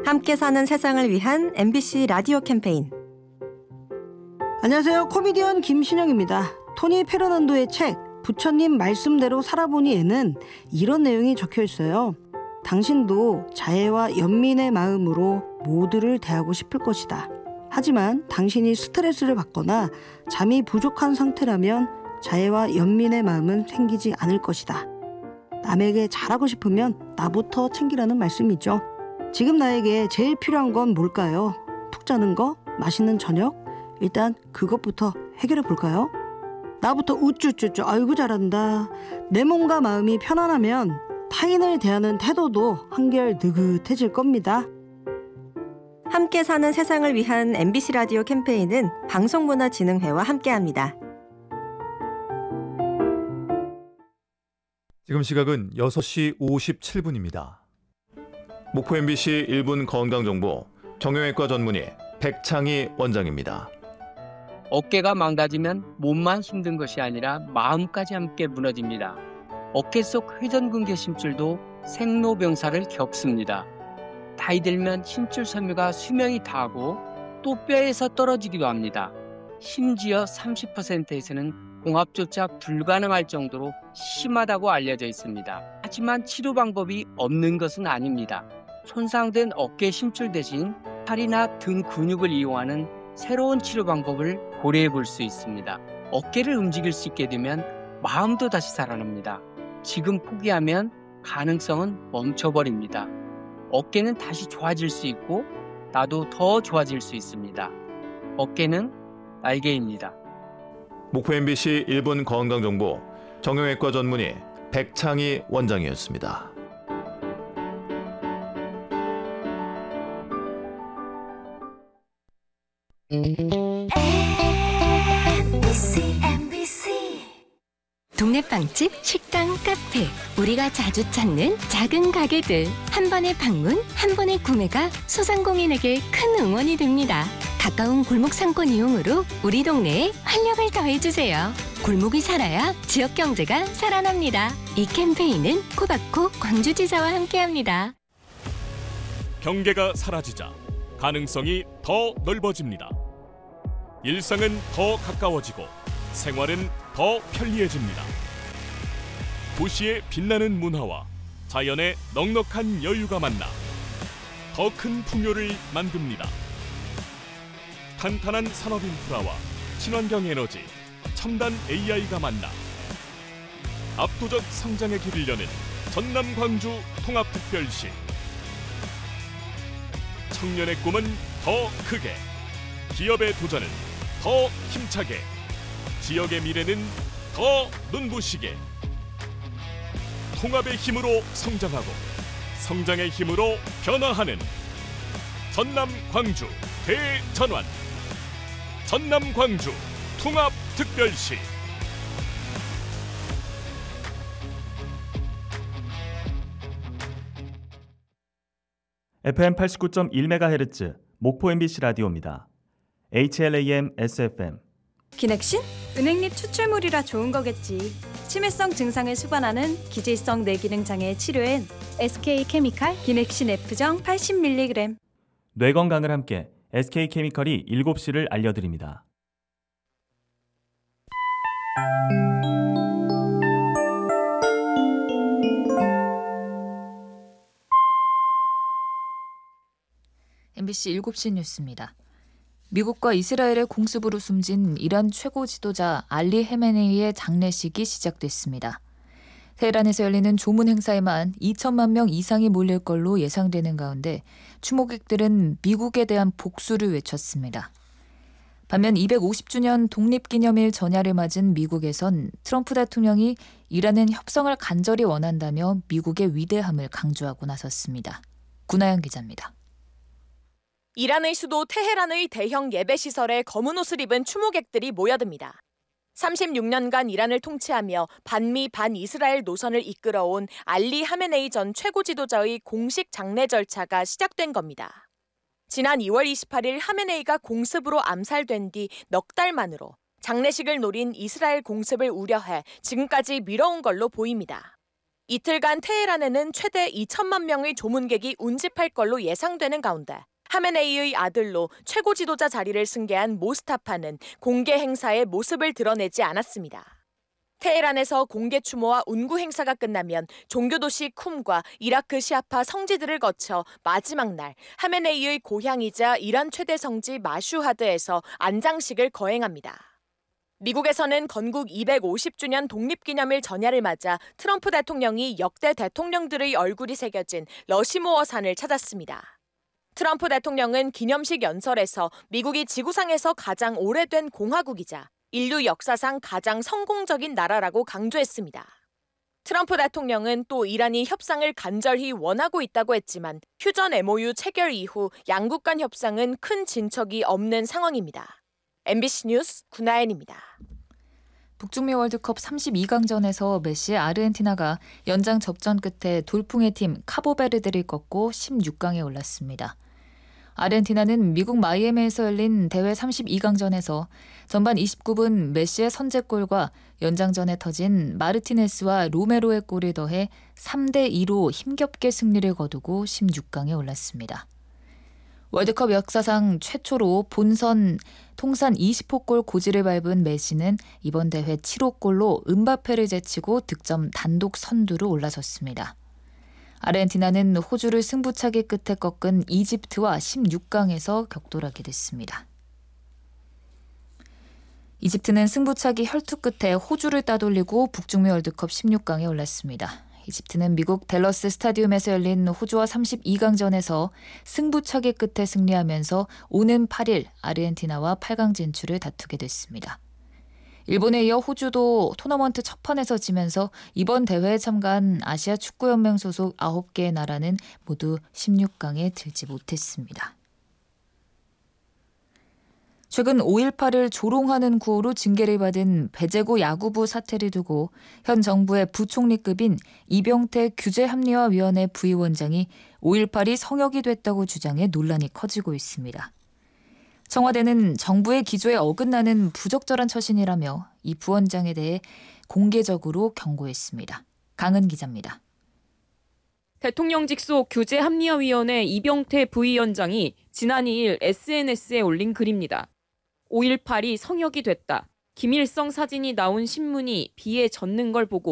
함께 사는 세상을 위한 MBC 라디오 캠페인. 안녕하세요. 코미디언 김신영입니다. 토니 페르난도의 책 부처님 말씀대로 살아보니에는 이런 내용이 적혀 있어요. 당신도 자애와 연민의 마음으로 모두를 대하고 싶을 것이다. 하지만 당신이 스트레스를 받거나 잠이 부족한 상태라면 자애와 연민의 마음은 생기지 않을 것이다. 남에게 잘하고 싶으면 나부터 챙기라는 말씀이죠. 지금 나에게 제일 필요한 건 뭘까요? 푹 자는 거? 맛있는 저녁? 일단 그것부터 해결해 볼까요? 나부터 우쭈쭈쭈 아이고 잘한다. 내 몸과 마음이 편안하면 타인을 대하는 태도도 한결 느긋해질 겁니다. 함께 사는 세상을 위한 MBC 라디오 캠페인은 방송문화진흥회와 함께합니다. 지금 시각은 6시 57분입니다. 목포 MBC 1분 건강정보 정형외과 전문의 백창희 원장입니다. 어깨가 망가지면 몸만 힘든 것이 아니라 마음까지 함께 무너집니다. 어깨 속 회전근개 심줄도 생로병사를 겪습니다. 나이 들면 힘줄 섬유가 수명이 다하고 또 뼈에서 떨어지기도 합니다. 심지어 30%에서는 공합조차 불가능할 정도로 심하다고 알려져 있습니다. 하지만 치료 방법이 없는 것은 아닙니다. 손상된 어깨 심줄 대신 팔이나 등 근육을 이용하는 새로운 치료 방법을 고려해 볼 수 있습니다. 어깨를 움직일 수 있게 되면 마음도 다시 살아납니다. 지금 포기하면 가능성은 멈춰버립니다. 어깨는 다시 좋아질 수 있고 나도 더 좋아질 수 있습니다. 어깨는 날개입니다. 목포 MBC 1분 건강정보 정형외과 전문의 백창희 원장이었습니다. 동네 빵집, 식당, 카페, 우리가 자주 찾는 작은 가게들. 한 번의 방문, 한 번의 구매가 소상공인에게 큰 응원이 됩니다. 가까운 골목 상권 이용으로 우리 동네에 활력을 더해주세요. 골목이 살아야 지역 경제가 살아납니다. 이 캠페인은 코바코 광주지사와 함께합니다. 경계가 사라지자 가능성이 더 넓어집니다. 일상은 더 가까워지고 생활은 더 편리해집니다. 도시의 빛나는 문화와 자연의 넉넉한 여유가 만나 더 큰 풍요를 만듭니다. 탄탄한 산업 인프라와 친환경 에너지, 첨단 AI가 만나 압도적 성장의 길을 여는 전남 광주 통합특별시. 청년의 꿈은 더 크게, 기업의 도전은 더 힘차게, 지역의 미래는 더 눈부시게. 통합의 힘으로 성장하고 성장의 힘으로 변화하는 전남 광주 대전환. 전남 광주 통합특별시. FM 89.1MHz 목포 MBC 라디오입니다. HLAM SFM. 기넥신? 은행잎 추출물이라 좋은 거겠지. 치매성 증상을 수반하는 기질성 뇌기능 장애의 치료엔 SK케미칼 기넥신 F정 80mg. 뇌 건강을 함께 SK케미칼이 7시를 알려드립니다. MBC 7시 뉴스입니다. 미국과 이스라엘의 공습으로 숨진 이란 최고 지도자 알리 헤메네이의 장례식이 시작됐습니다. 테헤란에서 열리는 조문 행사에만 2천만 명 이상이 몰릴 걸로 예상되는 가운데 추모객들은 미국에 대한 복수를 외쳤습니다. 반면 250주년 독립기념일 전야를 맞은 미국에선 트럼프 대통령이 이란은 협상을 간절히 원한다며 미국의 위대함을 강조하고 나섰습니다. 구나연 기자입니다. 이란의 수도 테헤란의 대형 예배시설에 검은 옷을 입은 추모객들이 모여듭니다. 36년간 이란을 통치하며 반미 반이스라엘 노선을 이끌어온 알리 하메네이 전 최고 지도자의 공식 장례 절차가 시작된 겁니다. 지난 2월 28일 하메네이가 공습으로 암살된 뒤 넉 달 만으로 장례식을 노린 이스라엘 공습을 우려해 지금까지 미뤄온 걸로 보입니다. 이틀간 테헤란에는 최대 2천만 명의 조문객이 운집할 걸로 예상되는 가운데 하메네이의 아들로 최고 지도자 자리를 승계한 모스타파는 공개 행사에 모습을 드러내지 않았습니다. 테헤란에서 공개 추모와 운구 행사가 끝나면 종교도시 쿰과 이라크 시아파 성지들을 거쳐 마지막 날 하메네이의 고향이자 이란 최대 성지 마슈하드에서 안장식을 거행합니다. 미국에서는 건국 250주년 독립기념일 전야를 맞아 트럼프 대통령이 역대 대통령들의 얼굴이 새겨진 러시모어산을 찾았습니다. 트럼프 대통령은 기념식 연설에서 미국이 지구상에서 가장 오래된 공화국이자 인류 역사상 가장 성공적인 나라라고 강조했습니다. 트럼프 대통령은 또 이란이 협상을 간절히 원하고 있다고 했지만 휴전 MOU 체결 이후 양국 간 협상은 큰 진척이 없는 상황입니다. MBC 뉴스 구나연입니다. 북중미 월드컵 32강전에서 메시의 아르헨티나가 연장 접전 끝에 돌풍의 팀 카보베르데를 꺾고 16강에 올랐습니다. 아르헨티나는 미국 마이애미에서 열린 대회 32강전에서 전반 29분 메시의 선제골과 연장전에 터진 마르티네스와 로메로의 골을 더해 3대2로 힘겹게 승리를 거두고 16강에 올랐습니다. 월드컵 역사상 최초로 본선 통산 20호 골 고지를 밟은 메시는 이번 대회 7호 골로 음바페를 제치고 득점 단독 선두로 올라섰습니다. 아르헨티나는 호주를 승부차기 끝에 꺾은 이집트와 16강에서 격돌하게 됐습니다. 이집트는 승부차기 혈투 끝에 호주를 따돌리고 북중미 월드컵 16강에 올랐습니다. 이집트는 미국 댈러스 스타디움에서 열린 호주와 32강전에서 승부차기 끝에 승리하면서 오는 8일 아르헨티나와 8강 진출을 다투게 됐습니다. 일본에 이어 호주도 토너먼트 첫판에서 지면서 이번 대회에 참가한 아시아 축구연맹 소속 9개의 나라는 모두 16강에 들지 못했습니다. 최근 5.18을 조롱하는 구호로 징계를 받은 배제고 야구부 사태를 두고 현 정부의 부총리급인 이병태 규제합리화위원회 부위원장이 5.18이 성역이 됐다고 주장해 논란이 커지고 있습니다. 청와대는 정부의 기조에 어긋나는 부적절한 처신이라며 이 부원장에 대해 공개적으로 경고했습니다. 강은 기자입니다. 대통령 직속 규제합리화위원회 이병태 부위원장이 지난 2일 SNS에 올린 글입니다. 5.18이 성역이 됐다. 김일성 사진이 나온 신문이 비에 젖는 걸 보고